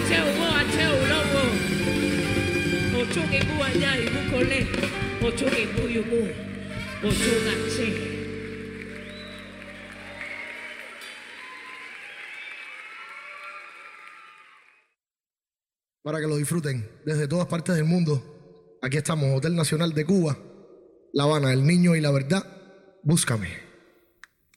Para que lo disfruten desde todas partes del mundo. Aquí estamos, Hotel Nacional de Cuba, La Habana, El Niño y la Verdad. Búscame.